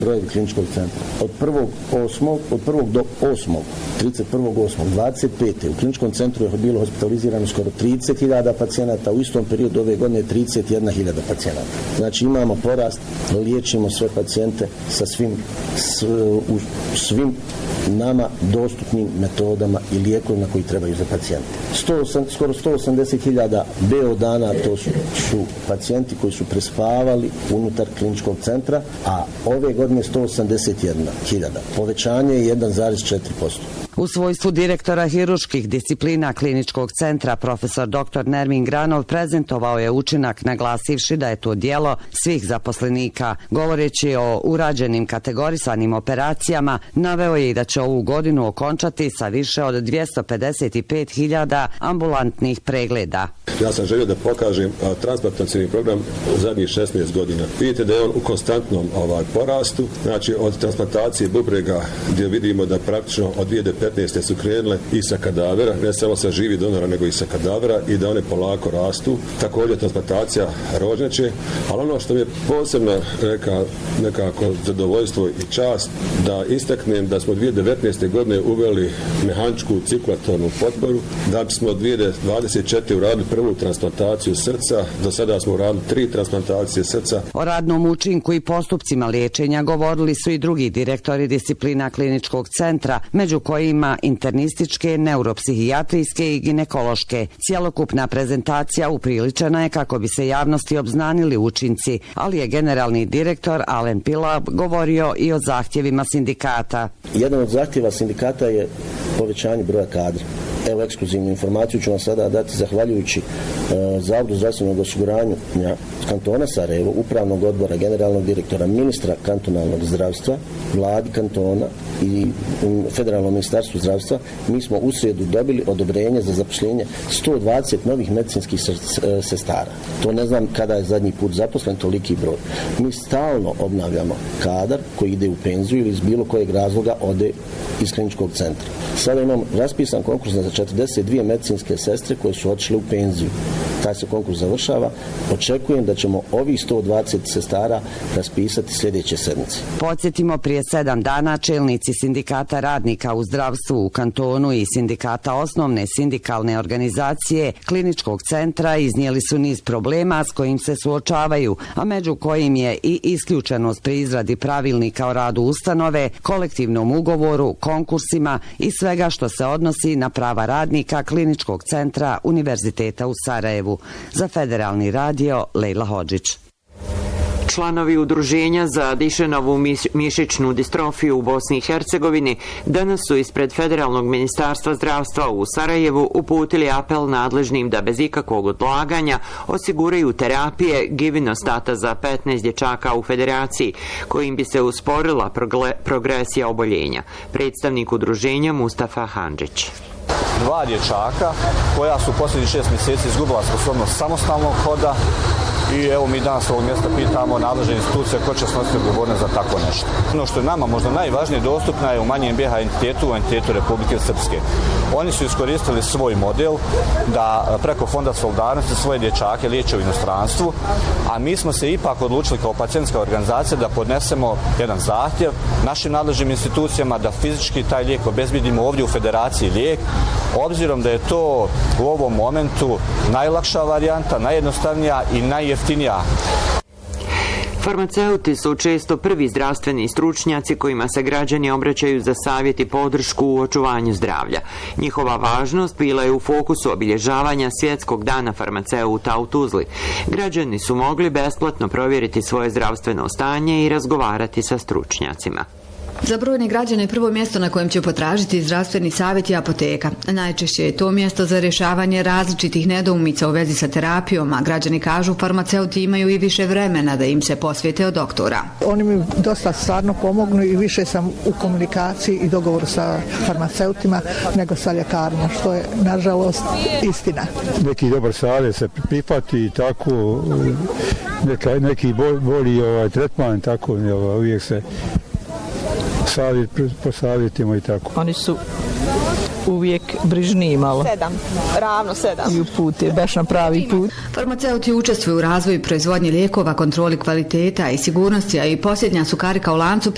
brojevi kliničkog centra. Od 1. do 8. 31.8.25. u kliničkom centru je bilo hospitalizirano skoro 30.000 pacijenata, u istom periodu ove godine 31.000 pacijenata. Znači imamo porast, liječimo sve pacijente sa svim nama dostupnim metodama i lijekovima koji trebaju za pacijente. Skoro 180.000 BO dana to su pacijenti koji su prespavali unutar kliničkog centra, a ove godine 181.000. Povećanje je 1,4%. U svojstvu direktora hirurških disciplina kliničkog centra, profesor dr. Nermin Granov prezentovao je učinak naglasivši da je to djelo svih zaposlenika. Govoreći o urađenim kategorisanim operacijama, naveo je i da će ovu godinu okončati sa više od 255.000 ambulantnih pregleda. Ja sam želio da pokažem transplantacijski program zadnjih 16 godina. Vidite da je on u konstantnom porastu, znači od transplantacije bubrega gdje vidimo da praktično od 2015. su krenule i sa kadavera, ne samo sa živih donora nego i sa kadavera i da one polako rastu. Također transplantacija rožnjače, ali ono što mi je posebno nekako zadovoljstvo i čast da istaknem da smo 2019. godine uveli mehaničku cirkulatornu potporu, da smo 2024. uradili prvu transplantaciju srca, do sada smo uradili 3 transplantacije srca. O radnom učinku i postupcima liječenja govorili su i drugi direktori disciplina kliničkog centra, među kojima internističke, neuropsihijatrijske i ginekološke. Cjelokupna prezentacija upriličena je kako bi se javnosti obznanili učinci, ali je generalni direktor Alen Pilab govorio i o zahtjevima sindikata. Jedan od zahtjeva sindikata je povećanje broja kadra. Evo, ekskluzivnu informaciju ću vam sada dati zahvaljujući Zavodu zdravstvenog osiguranja kantona Sarajevo, upravnog odbora, generalnog direktora, ministra kantonalnog zdravstva, vladi kantona i federalnom ministarstvu zdravstva. Mi smo u srijedu dobili odobrenje za zapošljenje 120 novih medicinskih sestara. To ne znam kada je zadnji put zaposlen toliki broj. Mi stalno obnavljamo kadar koji ide u penziju ili iz bilo kojeg razloga ode iz kliničkog centra. Sada imam raspisan konkurs za 42 medicinske sestre koje su otišle u penziju. Taj se konkurs završava. Očekujem da ćemo ovih 120 sestara raspisati sljedeće sedmice. Podsjetimo, prije 7 dana čelnici sindikata radnika u zdravstvu u kantonu i sindikata osnovne sindikalne organizacije kliničkog centra iznijeli su niz problema s kojim se suočavaju, a među kojim je i isključenost pri izradi pravilnika o radu ustanove, kolektivnom ugovoru, konkursima i svega što se odnosi na prava radnika kliničkog centra Univerziteta u Sarajevu. Za Federalni radio, Lejla Hodžić. Članovi udruženja za Dišenovu mišićnu distrofiju u Bosni i Hercegovini danas su ispred Federalnog ministarstva zdravstva u Sarajevu uputili apel nadležnim da bez ikakvog odlaganja osiguraju terapije Givinostata za 15 dječaka u federaciji, kojim bi se usporila progresija oboljenja. Predstavnik udruženja Mustafa Handžić. 2 dječaka koja su posljednjih 6 mjeseci izgubila sposobnost samostalnog hoda i evo mi danas ovog mjesta pitamo nadležne institucije ko će snositi odgovornost za tako nešto. Ono što je nama možda najvažnije dostupna je u manjem BiH entitetu, u entitetu Republike Srpske. Oni su iskoristili svoj model da preko Fonda solidarnosti svoje dječake liječe u inostranstvu, a mi smo se ipak odlučili kao pacijentska organizacija da podnesemo jedan zahtjev našim nadležnim institucijama da fizički taj lijek obezbjedimo ovdje u federaciji lijek, obzirom da je to u ovom momentu najlakša varijanta, najjednostavnija i najjeftinija. Farmaceuti su često prvi zdravstveni stručnjaci kojima se građani obraćaju za savjet i podršku u očuvanju zdravlja. Njihova važnost bila je u fokusu obilježavanja Svjetskog dana farmaceuta u Tuzli. Građani su mogli besplatno provjeriti svoje zdravstveno stanje i razgovarati sa stručnjacima. Za brojne građane prvo mjesto na kojem će potražiti zdravstveni savjet je apoteka. Najčešće je to mjesto za rješavanje različitih nedoumica u vezi sa terapijom, a građani kažu farmaceuti imaju i više vremena da im se posvijete od doktora. Oni mi dosta stvarno pomognu i više sam u komunikaciji i dogovoru sa farmaceutima nego sa ljekarima, što je nažalost istina. Neki dobar savjet se prihvati i tako, neki bolji tretman, tako uvijek se posavjetimo i tako. Oni su uvijek brižniji malo. 7, ravno 7. I upute, baš na pravi put. Farmaceuti učestvuju u razvoju proizvodnje lijekova, kontroli kvaliteta i sigurnosti, a i posljednja su karika u lancu